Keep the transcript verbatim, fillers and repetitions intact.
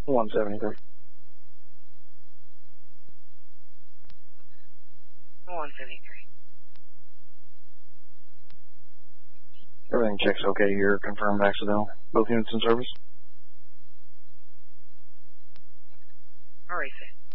one seventy-three. one seventy-three. Everything checks okay here. Confirmed accidental. Both units in service. All right, sir.